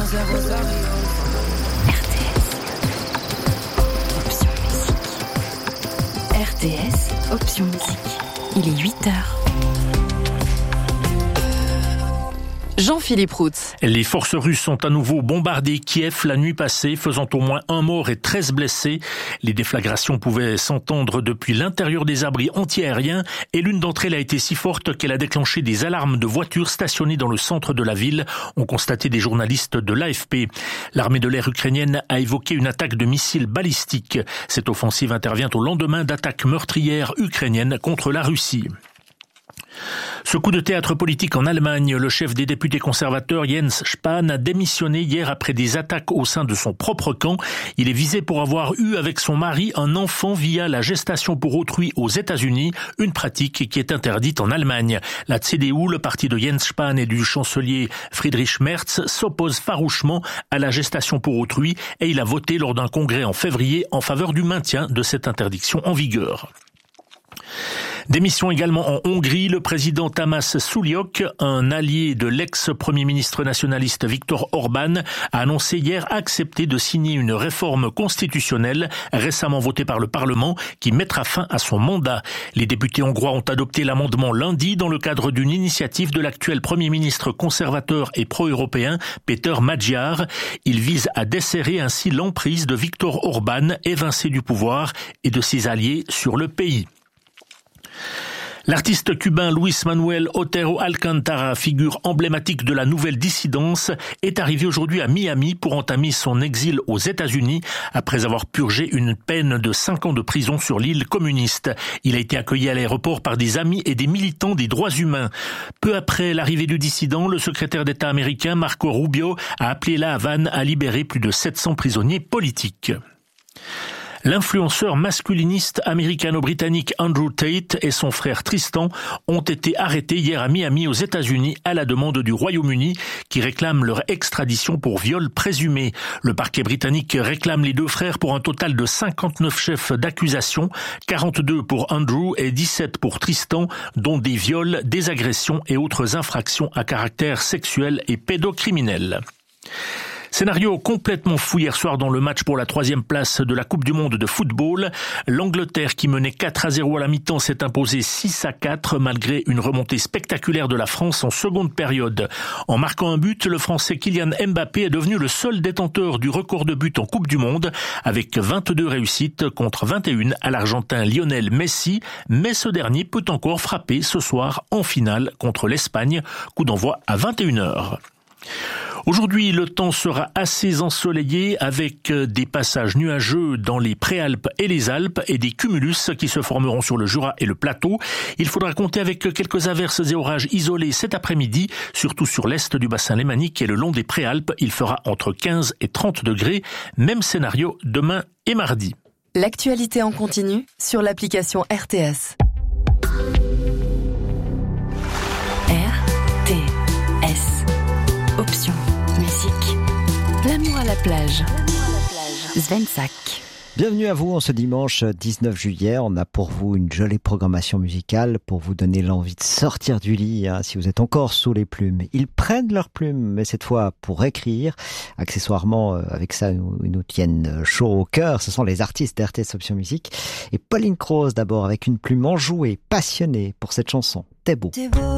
RTS, option musique. Il est 8h. Jean-Philippe Routz. Les forces russes ont à nouveau bombardé Kiev la nuit passée, faisant au moins 1 mort et 13 blessés. Les déflagrations pouvaient s'entendre depuis l'intérieur des abris anti-aériens et l'une d'entre elles a été si forte qu'elle a déclenché des alarmes de voitures stationnées dans le centre de la ville, ont constaté des journalistes de l'AFP. L'armée de l'air ukrainienne a évoqué une attaque de missiles balistiques. Cette offensive intervient au lendemain d'attaques meurtrières ukrainiennes contre la Russie. Ce coup de théâtre politique en Allemagne, le chef des députés conservateurs Jens Spahn a démissionné hier après des attaques au sein de son propre camp. Il est visé pour avoir eu avec son mari un enfant via la gestation pour autrui aux États-Unis, une pratique qui est interdite en Allemagne. La CDU, le parti de Jens Spahn et du chancelier Friedrich Merz, s'oppose farouchement à la gestation pour autrui et il a voté lors d'un congrès en février en faveur du maintien de cette interdiction en vigueur. Démission également en Hongrie, le président Tamás Sulyok, un allié de l'ex-premier ministre nationaliste Viktor Orban, a annoncé hier accepter de signer une réforme constitutionnelle récemment votée par le Parlement qui mettra fin à son mandat. Les députés hongrois ont adopté l'amendement lundi dans le cadre d'une initiative de l'actuel premier ministre conservateur et pro-européen Péter Magyar. Il vise à desserrer ainsi l'emprise de Viktor Orban, évincé du pouvoir, et de ses alliés sur le pays. L'artiste cubain Luis Manuel Otero Alcántara, figure emblématique de la nouvelle dissidence, est arrivé aujourd'hui à Miami pour entamer son exil aux États-Unis après avoir purgé une peine de 5 ans de prison sur l'île communiste. Il a été accueilli à l'aéroport par des amis et des militants des droits humains. Peu après l'arrivée du dissident, le secrétaire d'État américain Marco Rubio a appelé la Havane à libérer plus de 700 prisonniers politiques. L'influenceur masculiniste américano-britannique Andrew Tate et son frère Tristan ont été arrêtés hier à Miami aux États-Unis à la demande du Royaume-Uni qui réclame leur extradition pour viol présumé. Le parquet britannique réclame les deux frères pour un total de 59 chefs d'accusation, 42 pour Andrew et 17 pour Tristan, dont des viols, des agressions et autres infractions à caractère sexuel et pédocriminel. Scénario complètement fou hier soir dans le match pour la 3e place de la Coupe du Monde de football. L'Angleterre, qui menait 4-0 à la mi-temps, s'est imposée 6-4 malgré une remontée spectaculaire de la France en seconde période. En marquant un but, le Français Kylian Mbappé est devenu le seul détenteur du record de buts en Coupe du Monde avec 22 réussites contre 21 à l'Argentin Lionel Messi. Mais ce dernier peut encore frapper ce soir en finale contre l'Espagne. Coup d'envoi à 21h. Aujourd'hui, le temps sera assez ensoleillé avec des passages nuageux dans les Préalpes et les Alpes et des cumulus qui se formeront sur le Jura et le plateau. Il faudra compter avec quelques averses et orages isolés cet après-midi, surtout sur l'est du bassin lémanique et le long des Préalpes. Il fera entre 15 et 30 degrés. Même scénario demain et mardi. L'actualité en continu sur l'application RTS. RTS. Option musique. L'amour à la plage. Svensak. Bienvenue à vous en ce dimanche 19 juillet. On a pour vous une jolie programmation musicale pour vous donner l'envie de sortir du lit si vous êtes encore sous les plumes. Ils prennent leurs plumes, mais cette fois pour écrire. Accessoirement, avec ça, ils nous tiennent chaud au cœur. Ce sont les artistes d'RTS Option Musique. Et Pauline Croze d'abord avec une plume enjouée, passionnée pour cette chanson. T'es beau.